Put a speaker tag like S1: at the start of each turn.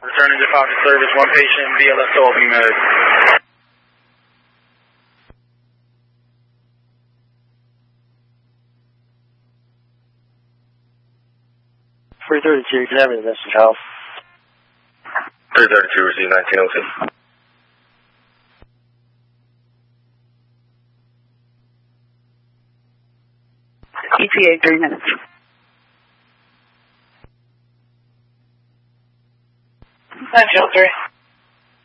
S1: Returning to Falcon service, one patient, BLS will be made.
S2: 332, can I have a message, Hal?
S3: 332, receive 1902.
S4: ETA 3 minutes.
S1: Nine, 3.